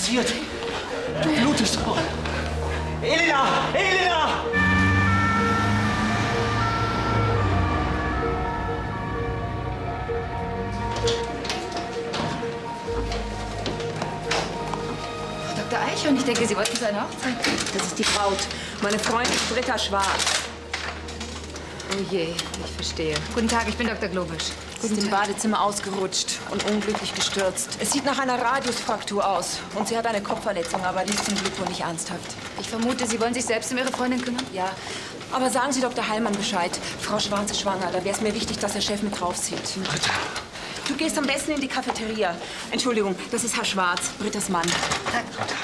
passiert? Du blutest doch. Elena! Elena! Frau Dr. Eichhorn, ich denke, Sie wollten zu einer Hochzeit. Das ist die Braut. Meine Freundin Britta Schwarz. Oh je, ich verstehe. Guten Tag, ich bin Dr. Globisch. Sie ist im Badezimmer ausgerutscht und unglücklich gestürzt. Es sieht nach einer Radiusfraktur aus. Und sie hat eine Kopfverletzung, aber die ist zum Glück wohl nicht ernsthaft. Ich vermute, Sie wollen sich selbst um Ihre Freundin kümmern? Ja, aber sagen Sie Dr. Heilmann Bescheid. Frau Schwarz ist schwanger. Da wäre es mir wichtig, dass der Chef mit draufzieht. Britta. Du gehst am besten in die Cafeteria. Entschuldigung, das ist Herr Schwarz, Brittas Mann. Britta.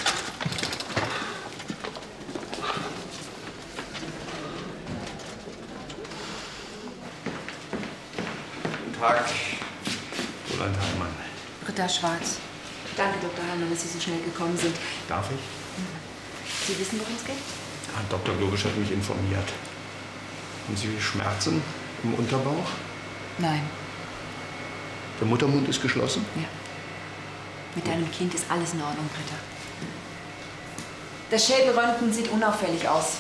Guten Tag, Roland Heilmann. Britta Schwarz. Danke, Dr. Heilmann, dass Sie so schnell gekommen sind. Darf ich? Sie wissen, worum es geht? Ja, Dr. Globisch hat mich informiert. Haben Sie Schmerzen im Unterbauch? Nein. Der Muttermund ist geschlossen? Ja. Mit deinem Kind ist alles in Ordnung, Britta. Das Schädelröntgen sieht unauffällig aus.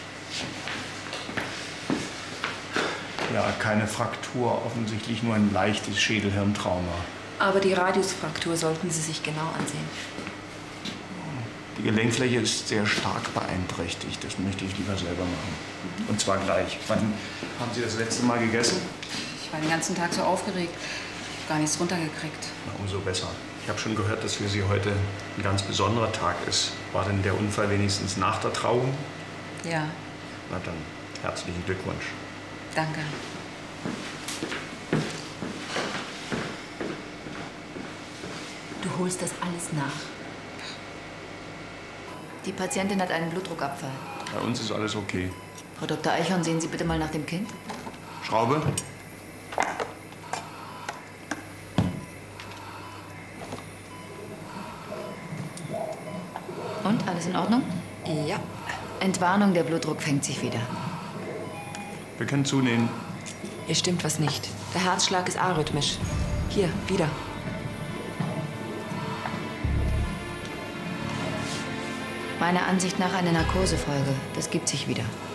Ja, keine Fraktur, offensichtlich nur ein leichtes Schädelhirntrauma. Aber die Radiusfraktur sollten Sie sich genau ansehen. Die Gelenkfläche ist sehr stark beeinträchtigt. Das möchte ich lieber selber machen. Und zwar gleich. Wann haben Sie das letzte Mal gegessen? Ich war den ganzen Tag so aufgeregt. Ich habe gar nichts runtergekriegt. Na, umso besser. Ich habe schon gehört, dass für Sie heute ein ganz besonderer Tag ist. War denn der Unfall wenigstens nach der Trauung? Ja, Na dann, herzlichen Glückwunsch. danke. Du holst das alles nach. Die Patientin hat einen Blutdruckabfall. Bei uns ist alles okay. Frau Dr. Eichhorn, sehen Sie bitte mal nach dem Kind. Schraube? Und, alles in Ordnung? Ja. Entwarnung, der Blutdruck fängt sich wieder. Wir können zunehmen. Hier stimmt was nicht. Der Herzschlag ist arrhythmisch. Hier, wieder. Meiner Ansicht nach eine Narkosefolge. Das gibt sich wieder.